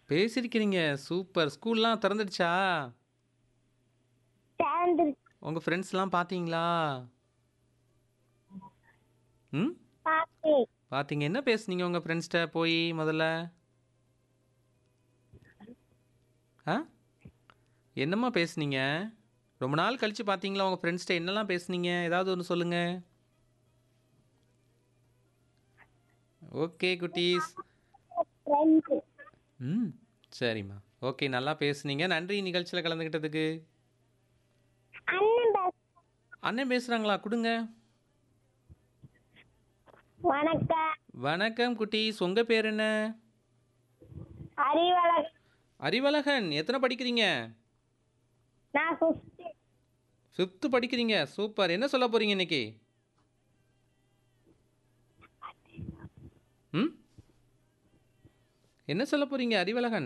பேசியிருக்கிறீங்க. Super. ஸ்கூல்லாம் திறந்துடுச்சா? சாண்டில் உங்க ஃப்ரெண்ட்ஸ்லாம் பார்த்தீங்களா? ம். பாட்டி பார்த்தீங்க. என்ன பேசுனீங்க உங்க ஃப்ரெண்ட்ஸ்ட்ட போயி முதல்ல? ஆ? என்னம்மா பேசுனீங்க? ரொம்ப நாள் கழிச்சு பார்த்தீங்களா உங்க ஃப்ரெண்ட்ஸ்ட்ட என்னலாம் பேசுனீங்க? ஏதாவது ஒண்ணு சொல்லுங்க. ஓகே குட்டீஸ். ஃப்ரெண்ட்ஸ் ம். சரிம்மா. ஓகே நல்லா பேசுனீங்க. நன்றி நிகழ்ச்சியில கலந்துக்கிட்டதுக்கு. அண்ணன் அண்ணன் பேசுறாங்களா? குடுங்க. வணக்கம் வணக்கம் குட்டீஸ். உங்க பேர் என்ன? அறிவழகன். அறிவழகன். எத்தனை படிக்கிறீங்க? நான் 5th 5th படிக்கிறீங்க. சூப்பர். என்ன சொல்ல போறீங்க இன்னைக்கு? ம். என்ன சொல்ல போறீங்க அறிவழகன்?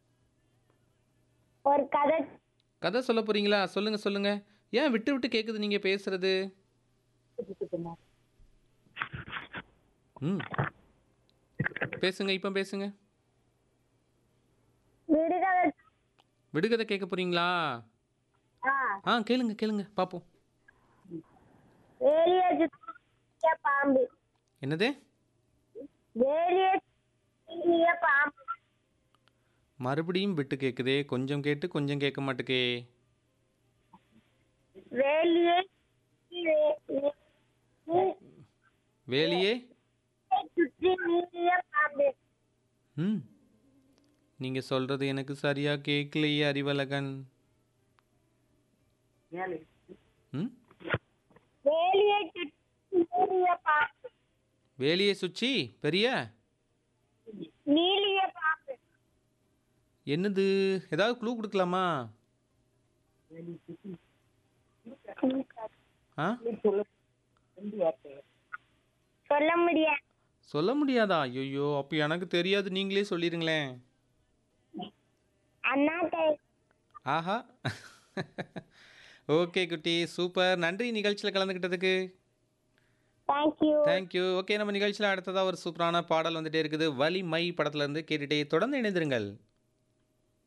ஒரு கதை. கதை சொல்ல போறீங்களா? சொல்லுங்க சொல்லுங்க. ஏன் விட்டு விட்டு கேட்குது நீங்க பேசுறது? ம். பேசுங்க இப்போ பேசுங்க. விடுதலை. விடுகதை கேட்க போறீங்களா? கேளுங்க கேளுங்க பார்ப்போம். வேலியை சுற்றிய பாம்பு. என்னது? வேலியை சுற்றிய பாம்பு. மறுபடியும் விட்டு கேட்குதே. கொஞ்சம் கேட்டு கொஞ்சம் கேட்க மாட்டுக்கே. வேலியை வேலியே. சுற்றி நீரிய பாம்பு. ம். நீங்க சொல்றது எனக்கு சரியா கேட்கலையே அறிவழகன். ம். வேலியை சுற்றி நீரிய பாம்பு. வேலியை சுற்றி பெரிய நீலிய பாம்பு. என்னது? ஏதாவது க்ளூ கொடுக்கலாமா? ஆ சொல்ல முடியாது. சொல்ல முடியாதா? ஐயோ அப்போ எனக்கு தெரியாது. நீங்களே சொல்லிடுங்களேன். அண்ணாத்தை. ஆஹா. ஓகே குட்டி சூப்பர். நன்றி நிகழ்ச்சியில் கலந்துக்கிட்டதுக்கு. தேங்க்யூ. தேங்க்யூ. ஓகே நம்ம நிகழ்ச்சியில் அடுத்ததாக ஒரு சூப்பரான பாடல் வந்துட்டே இருக்குது. வலிமை படத்துல இருந்து கேட்டுட்டே தொடர்ந்து இணைந்திருங்கள்.